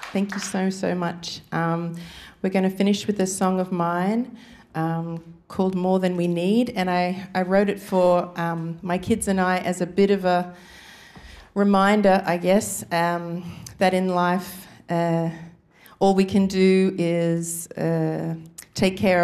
Thank you so, so much. We're going to finish with a song of mine called More Than We Need, and I wrote it for my kids and I as a bit of a reminder, I guess, that in life all we can do is take care